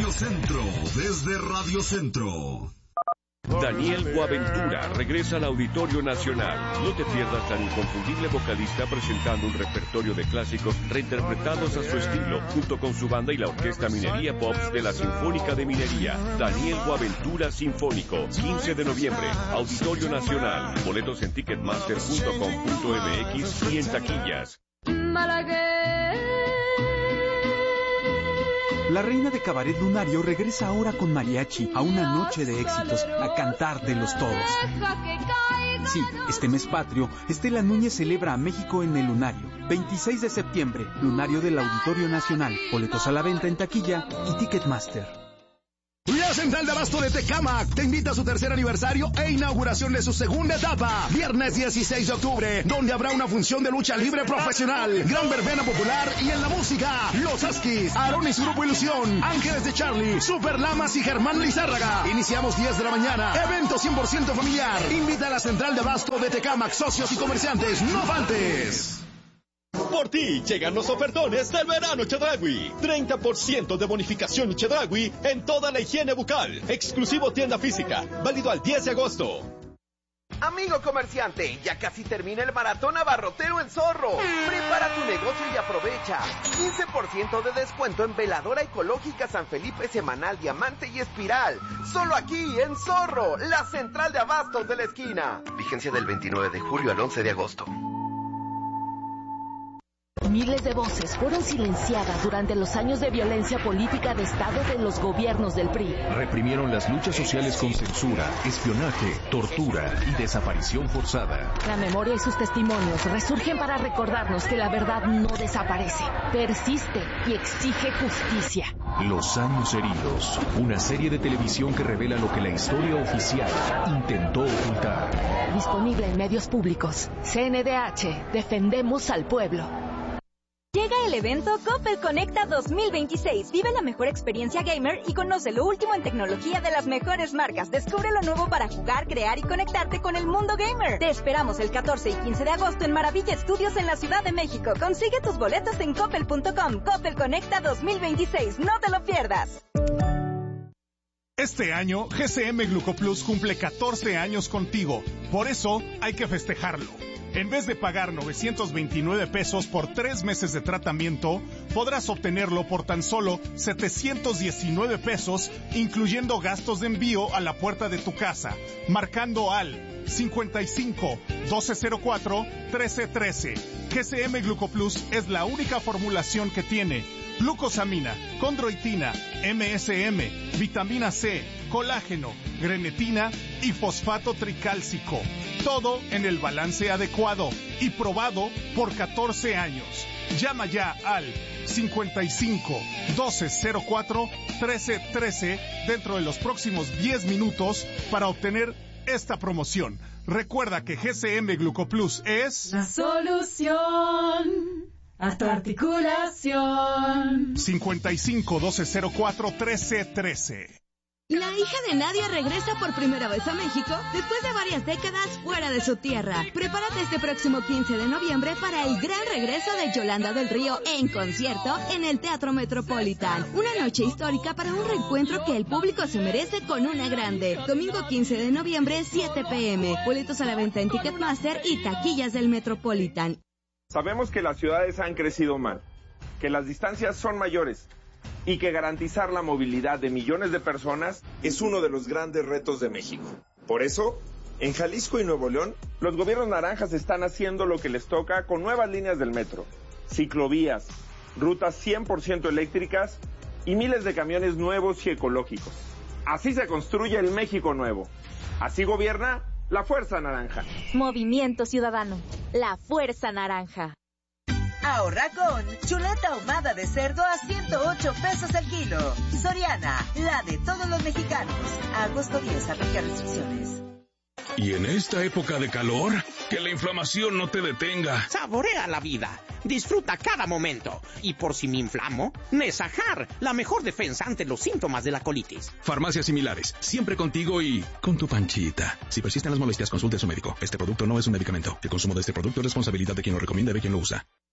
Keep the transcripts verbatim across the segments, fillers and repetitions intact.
Radio Centro, desde Radio Centro. Daniel Boaventura regresa al Auditorio Nacional. No te pierdas al inconfundible vocalista presentando un repertorio de clásicos reinterpretados a su estilo, junto con su banda y la Orquesta Minería Pops de la Sinfónica de Minería. Daniel Boaventura Sinfónico, quince de noviembre, Auditorio Nacional. Boletos en ticketmaster punto com punto m x y en taquillas. La reina de cabaret lunario regresa ahora con mariachi a una noche de éxitos, a cantar de los todos. Sí, este mes patrio, Estela Núñez celebra a México en el Lunario. veintiséis de septiembre, Lunario del Auditorio Nacional. Boletos a la venta en taquilla y Ticketmaster. La Central de Abasto de Tecámac te invita a su tercer aniversario e inauguración de su segunda etapa. Viernes dieciséis de octubre, donde habrá una función de lucha libre profesional, gran verbena popular y en la música, Los Askis, Aaron y su grupo Ilusión, Ángeles de Charlie, Super Lamas y Germán Lizárraga. Iniciamos diez de la mañana. Evento cien por ciento familiar. Invita a la Central de Abasto de Tecámac, socios y comerciantes. ¡No faltes! Por ti llegan los ofertones del verano Chedraui. treinta por ciento de bonificación Chedraui en toda la higiene bucal. Exclusivo tienda física. Válido al diez de agosto. Amigo comerciante, ya casi termina el maratón abarrotero en Zorro. Prepara tu negocio y aprovecha. quince por ciento de descuento en veladora ecológica San Felipe semanal, diamante y espiral. Solo aquí en Zorro, la central de abastos de la esquina. Vigencia del veintinueve de julio al once de agosto. Miles de voces fueron silenciadas durante los años de violencia política de Estado de los gobiernos del P R I. Reprimieron las luchas sociales con censura, espionaje, tortura y desaparición forzada. La memoria y sus testimonios resurgen para recordarnos que la verdad no desaparece, persiste y exige justicia. Los años heridos, una serie de televisión que revela lo que la historia oficial intentó ocultar. Disponible en medios públicos. C N D H, defendemos al pueblo. Llega el evento Coppel Conecta dos mil veintiséis. Vive la mejor experiencia gamer y conoce lo último en tecnología de las mejores marcas. Descubre lo nuevo para jugar, crear y conectarte con el mundo gamer. Te esperamos el catorce y quince de agosto en Maravilla Studios en la Ciudad de México. Consigue tus boletos en coppel punto com. Coppel Conecta dos mil veintiséis. No te lo pierdas. Este año, G C M Glucoplus cumple catorce años contigo. Por eso, hay que festejarlo. En vez de pagar novecientos veintinueve pesos por tres meses de tratamiento, podrás obtenerlo por tan solo setecientos diecinueve pesos, incluyendo gastos de envío a la puerta de tu casa, marcando al cincuenta y cinco, doce cero cuatro, trece trece. G C M Glucoplus es la única formulación que tiene glucosamina, condroitina, M S M, vitamina C, colágeno, grenetina y fosfato tricálcico. Todo en el balance adecuado y probado por catorce años. Llama ya al cincuenta y cinco, doce cero cuatro, trece trece dentro de los próximos diez minutos para obtener esta promoción. Recuerda que G C M Glucoplus es la solución a tu articulación. cincuenta y cinco, doce cero cuatro, trece trece. La hija de Nadia regresa por primera vez a México después de varias décadas fuera de su tierra. Prepárate este próximo quince de noviembre para el gran regreso de Yolanda del Río en concierto en el Teatro Metropolitan. Una noche histórica para un reencuentro que el público se merece con una grande. Domingo quince de noviembre, siete pe eme. Boletos a la venta en Ticketmaster y taquillas del Metropolitan. Sabemos que las ciudades han crecido mal, que las distancias son mayores y que garantizar la movilidad de millones de personas es uno de los grandes retos de México. Por eso, en Jalisco y Nuevo León, los gobiernos naranjas están haciendo lo que les toca con nuevas líneas del metro, ciclovías, rutas cien por ciento eléctricas y miles de camiones nuevos y ecológicos. Así se construye el México nuevo. Así gobierna la Fuerza Naranja. Movimiento Ciudadano. La Fuerza Naranja. Ahorra con chuleta ahumada de cerdo a ciento ocho pesos el kilo. Soriana, la de todos los mexicanos. A agosto diez, aplica restricciones. Y en esta época de calor, que la inflamación no te detenga. Saborea la vida, disfruta cada momento. Y por si me inflamo, Nesajar, la mejor defensa ante los síntomas de la colitis. Farmacias similares, siempre contigo y con tu panchita. Si persisten las molestias, consulte a su médico. Este producto no es un medicamento. El consumo de este producto es responsabilidad de quien lo recomienda y de quien lo usa.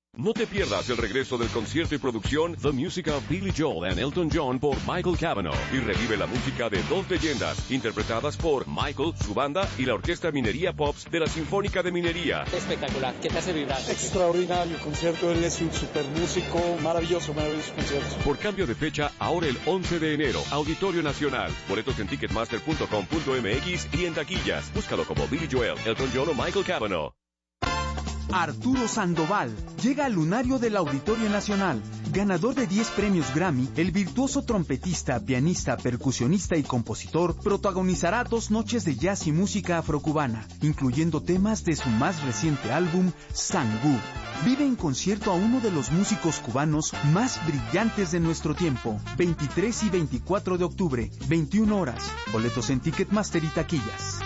No te pierdas el regreso del concierto y producción The Music of Billy Joel and Elton John por Michael Cavanaugh y revive la música de dos leyendas interpretadas por Michael, su banda y la Orquesta Minería Pops de la Sinfónica de Minería. Espectacular, ¿qué te hace vibrar? Extraordinario concierto, él es un super músico, maravilloso, maravilloso concierto. Por cambio de fecha, ahora el once de enero, Auditorio Nacional. Boletos en ticketmaster punto com punto m x y en taquillas. Búscalo como Billy Joel, Elton John o Michael Cavanaugh. Arturo Sandoval llega al lunario del Auditorio Nacional. Ganador de diez premios Grammy, el virtuoso trompetista, pianista, percusionista y compositor protagonizará dos noches de jazz y música afrocubana, incluyendo temas de su más reciente álbum, Sangú. Vive en concierto a uno de los músicos cubanos más brillantes de nuestro tiempo. veintitrés y veinticuatro de octubre, veintiuna horas. Boletos en Ticketmaster y taquillas.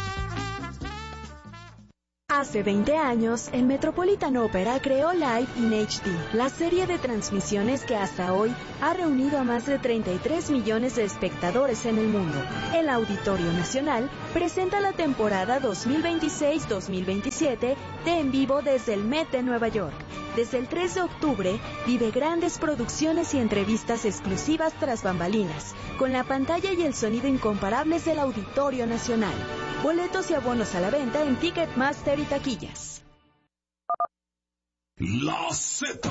Hace veinte años, el Metropolitan Opera creó Live in H D, la serie de transmisiones que hasta hoy ha reunido a más de treinta y tres millones de espectadores en el mundo. El Auditorio Nacional presenta la temporada dos mil veintiséis dos mil veintisiete de En Vivo desde el Met de Nueva York. Desde el tres de octubre, vive grandes producciones y entrevistas exclusivas tras bambalinas, con la pantalla y el sonido incomparables del Auditorio Nacional. Boletos y abonos a la venta en Ticketmaster y taquillas. La Z.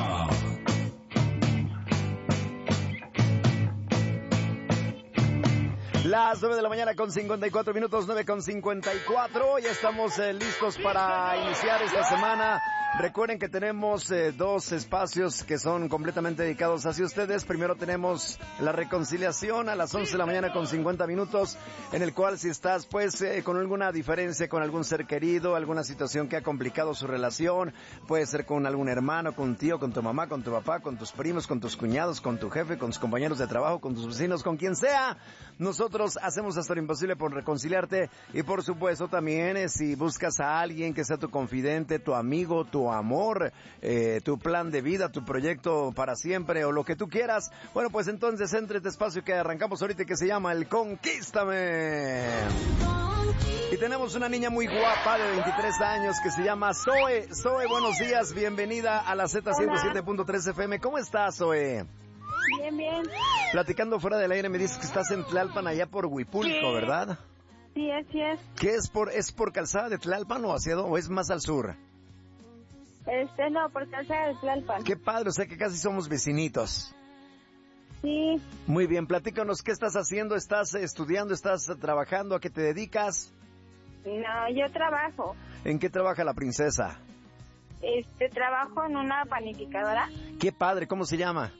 Las nueve de la mañana con cincuenta y cuatro minutos, nueve con cincuenta y cuatro. Ya estamos eh, listos para iniciar esta semana. Recuerden que tenemos eh, dos espacios que son completamente dedicados hacia ustedes. Primero tenemos la reconciliación a las once de la mañana con cincuenta minutos, en el cual si estás pues eh, con alguna diferencia con algún ser querido, alguna situación que ha complicado su relación, puede ser con algún hermano, con un tío, con tu mamá, con tu papá, con tus primos, con tus cuñados, con tu jefe, con tus compañeros de trabajo, con tus vecinos, con quien sea. Nosotros hacemos hasta lo imposible por reconciliarte y por supuesto también eh, si buscas a alguien que sea tu confidente, tu amigo, tu amor, eh, tu plan de vida, tu proyecto para siempre o lo que tú quieras, bueno pues entonces entre este espacio que arrancamos ahorita que se llama el Conquístame. Y tenemos una niña muy guapa de veintitrés años que se llama Zoe. Zoe, buenos días, bienvenida a la Z ciento siete punto tres F M. ¿Cómo estás, Zoe? Bien, bien. Platicando fuera del aire me dices que estás en Tlalpan allá por Huipulco, sí. ¿Verdad? Sí, así es. ¿Qué es por, es por Calzada de Tlalpan o hacia o es más al sur? Este, no, por Calzada de Tlalpan. Qué padre, o sea que casi somos vecinitos. Sí. Muy bien, platícanos, ¿qué estás haciendo? ¿Estás estudiando? ¿Estás trabajando? ¿A qué te dedicas? No, yo trabajo. ¿En qué trabaja la princesa? Este, trabajo en una panificadora. Qué padre, ¿cómo se llama?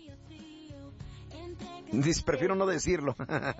Dice, prefiero no decirlo.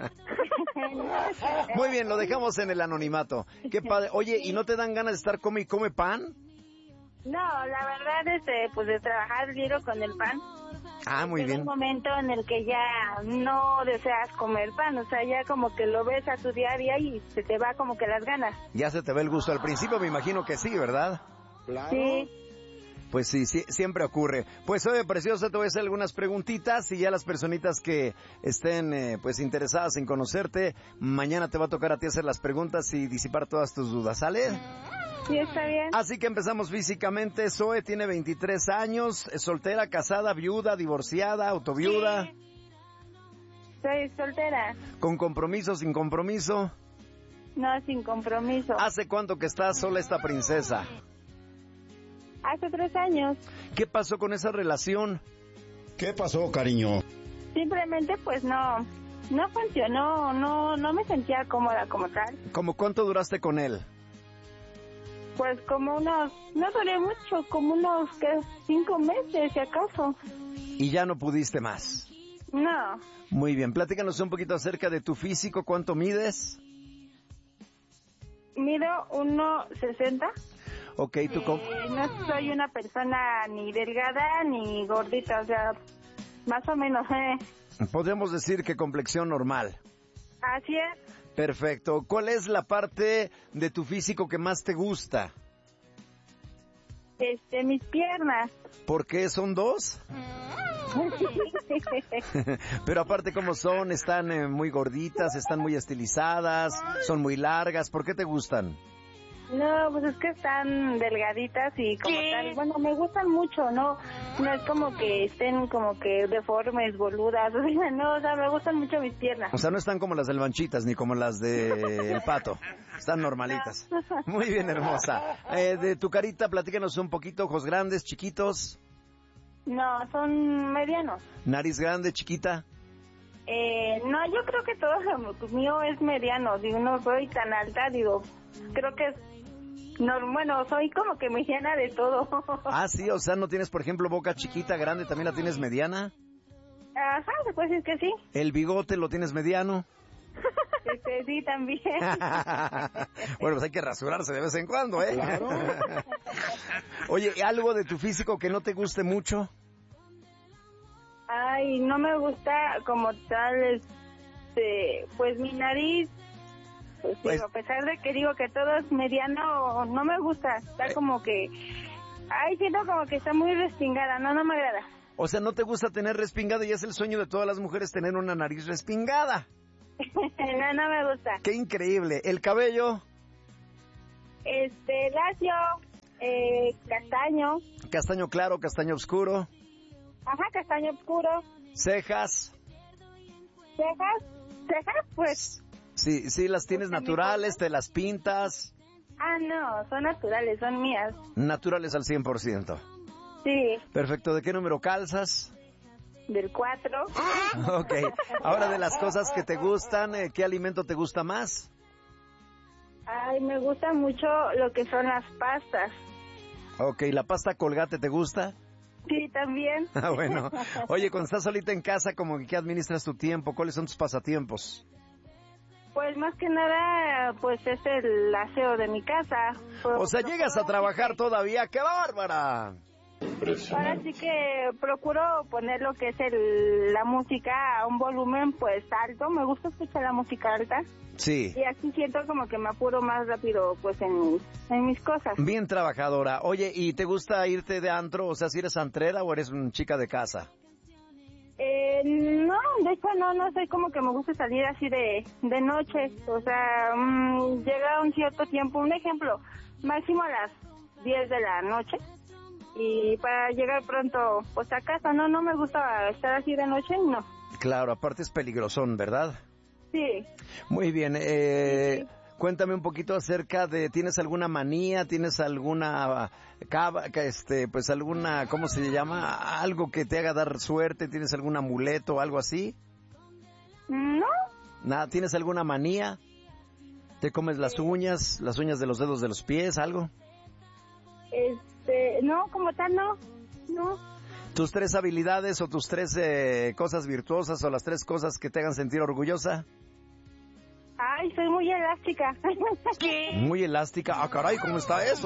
Muy bien, lo dejamos en el anonimato. Qué padre. Oye, ¿y no te dan ganas de estar come y come pan? No, la verdad, este, pues de trabajar diario con el pan. Ah, muy bien. Hay un momento en el que ya no deseas comer pan, o sea, ya como que lo ves a tu día a día y se te va como que las ganas. Ya se te ve el gusto. Al principio me imagino que sí, ¿verdad? Claro. Sí. Pues sí, sí, siempre ocurre. Pues oye, preciosa, te voy a hacer algunas preguntitas y ya las personitas que estén eh, pues interesadas en conocerte, mañana te va a tocar a ti hacer las preguntas y disipar todas tus dudas, ¿sale? Sí, está bien. Así que empezamos físicamente. Zoe tiene veintitrés años, es soltera, casada, viuda, divorciada, autoviuda. Sí. Soy soltera. ¿Con compromiso, sin compromiso? No, sin compromiso. ¿Hace cuánto que está sola esta princesa? Hace tres años. ¿Qué pasó con esa relación? ¿Qué pasó, cariño? Simplemente pues no, no funcionó, no, no me sentía cómoda como tal. ¿Cómo cuánto duraste con él? Pues como unos, no duré mucho, como unos, ¿qué? Cinco meses, si acaso. ¿Y ya no pudiste más? No. Muy bien, platícanos un poquito acerca de tu físico, ¿cuánto mides? Mido uno sesenta. Ok, tú eh, cómo... No soy una persona ni delgada ni gordita, o sea, más o menos, eh. Podríamos decir que complexión normal. Así es. Perfecto. ¿Cuál es la parte de tu físico que más te gusta? Este, mis piernas. ¿Por qué son dos? Pero aparte, ¿cómo son? ¿Están eh, muy gorditas? ¿Están muy estilizadas? ¿Son muy largas? ¿Por qué te gustan? No, pues es que están delgaditas y como tal, bueno, me gustan mucho, ¿no? No es como que estén como que deformes, boludas, o sea, no, o sea, me gustan mucho mis piernas. O sea, no están como las del Manchitas ni como las de El Pato, están normalitas. Muy bien, hermosa. Eh, de tu carita, platícanos un poquito, ojos grandes, chiquitos. No, son medianos. Nariz grande, chiquita. Eh, no, yo creo que todo lo mío es mediano, digo, no soy tan alta, digo, creo que es... No, bueno, soy como que mediana de todo. Ah, sí, o sea, ¿no tienes, por ejemplo, boca chiquita, grande, también la tienes mediana? Ajá, se puede decir que sí. ¿El bigote lo tienes mediano? Este, sí, también. Bueno, pues hay que rasurarse de vez en cuando, ¿eh? Claro. Oye, ¿algo de tu físico que no te guste mucho? Ay, no me gusta como tal, este, pues mi nariz... Pues, Pues, digo, a pesar de que digo que todo es mediano, no me gusta, está como que, ay, siento como que está muy respingada, no, no me agrada. O sea, ¿no te gusta tener respingada y es el sueño de todas las mujeres tener una nariz respingada? No, no me gusta. ¡Qué increíble! ¿El cabello? Este, lacio, eh, castaño. ¿Castaño claro, castaño oscuro? Ajá, castaño oscuro. ¿Cejas? ¿Cejas? ¿Cejas? Pues... Sí, sí, las tienes naturales, te las pintas. Ah, no, son naturales, son mías. Naturales al cien por ciento. Sí. Perfecto, ¿de qué número calzas? Del cuatro. Ok, ahora de las cosas que te gustan, ¿qué alimento te gusta más? Ay, me gusta mucho lo que son las pastas. Ok, ¿la pasta Colgate te gusta? Sí, también. Ah, bueno. Oye, cuando estás solita en casa, ¿cómo que administras tu tiempo? ¿Cuáles son tus pasatiempos? Pues más que nada, pues es el aseo de mi casa. Pues, o sea, llegas a trabajar todavía, ¡qué bárbara! Ahora sí que procuro poner lo que es el, la música a un volumen pues alto, me gusta escuchar la música alta. Sí. Y así siento como que me apuro más rápido pues en, en mis cosas. Bien trabajadora. Oye, ¿y te gusta irte de antro? O sea, si eres antrera o eres una chica de casa. Eh, no, de hecho no, no soy como que me gusta salir así de, de noche, o sea, mmm, llega un cierto tiempo, un ejemplo, máximo a las diez de la noche, y para llegar pronto pues a casa, no, no me gusta estar así de noche, no. Claro, aparte es peligrosón, ¿verdad? Sí. Muy bien, eh... Sí, sí. Cuéntame un poquito acerca de, ¿tienes alguna manía? ¿Tienes alguna, este, pues alguna, ¿cómo se llama? Algo que te haga dar suerte? ¿Tienes algún amuleto o algo así? No. Nada, ¿tienes alguna manía? ¿Te comes las uñas, las uñas de los dedos de los pies, algo? Este, no, como tal no, no. ¿Tus tres habilidades o tus tres eh, cosas virtuosas o las tres cosas que te hagan sentir orgullosa? Ay, soy muy elástica. ¿Qué? Muy elástica. Ah, caray, ¿cómo está eso?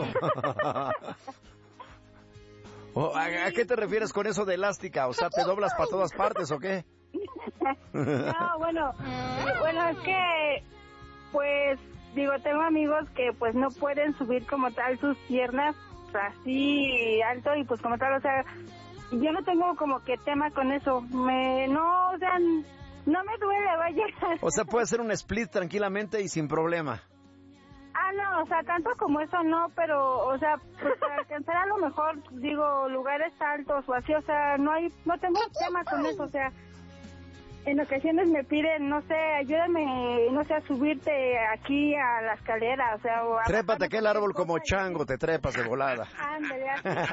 ¿A, ¿A qué te refieres con eso de elástica? O sea, ¿te doblas para todas partes o qué? No, bueno, bueno, es que, pues, digo, tengo amigos que, pues, no pueden subir como tal sus piernas así alto y, pues, como tal, o sea, yo no tengo como que tema con eso. Me, no, o sea... No me duele, vaya. O sea, puede hacer un split tranquilamente y sin problema. Ah, no, o sea, tanto como eso no, pero, o sea, pues para alcanzar a lo mejor, digo, lugares altos o así, o sea, no hay, no tengo tema con eso, o sea, en ocasiones me piden, no sé, ayúdame, no sé, a subirte aquí a la escalera, o sea... O a Trépate aquel árbol como chango, te trepas de volada. Ándale.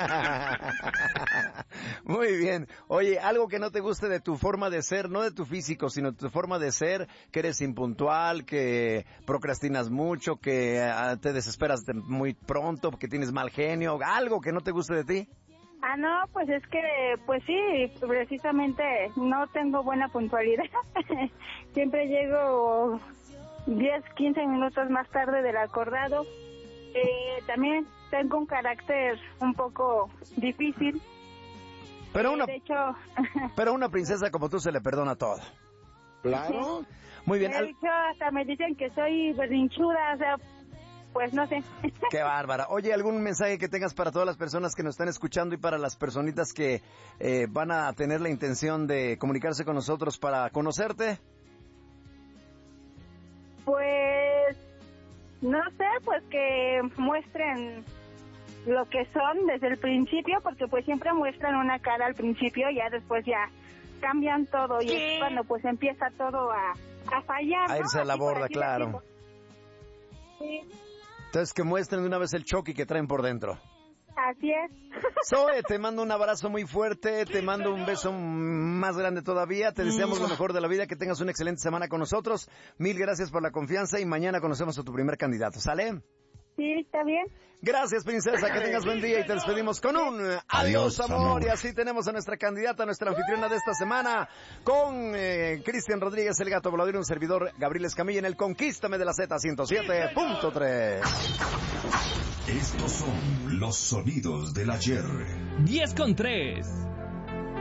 Muy bien. Oye, algo que no te guste de tu forma de ser, no de tu físico, sino de tu forma de ser, que eres impuntual, que procrastinas mucho, que uh, te desesperas de muy pronto, que tienes mal genio, algo que no te guste de ti. Ah, no, pues es que, pues sí, precisamente no tengo buena puntualidad. Siempre llego diez, quince minutos más tarde del acordado. Eh, también tengo un carácter un poco difícil. Pero eh, una, de hecho, pero una princesa como tú se le perdona todo. Claro. Muy bien. De hecho, hasta me dicen que soy berrinchuda, o sea... Pues no sé. Qué bárbara. Oye, ¿algún mensaje que tengas para todas las personas que nos están escuchando y para las personitas que eh, van a tener la intención de comunicarse con nosotros para conocerte? Pues No sé, pues que muestren lo que son desde el principio, porque pues siempre muestran una cara al principio y ya después ya cambian todo. ¿Qué? Y es cuando pues empieza todo a, a fallar, a irse, ¿no?, a la borda, claro. Sí. Entonces que muestren de una vez el choque que traen por dentro. Así es. Zoe, te mando un abrazo muy fuerte, te mando un beso más grande todavía, te deseamos lo mejor de la vida, que tengas una excelente semana con nosotros. Mil gracias por la confianza y mañana conocemos a tu primer candidato, ¿sale? Sí, está bien. Gracias, princesa, que tengas buen día y te despedimos con un adiós, adiós amor. amor. Y así tenemos a nuestra candidata, a nuestra anfitriona de esta semana, con eh, Cristian Rodríguez, el gato volador, y un servidor, Gabriel Escamilla, en el Conquístame de la Z ciento siete punto tres. Estos son los sonidos del ayer. diez con tres.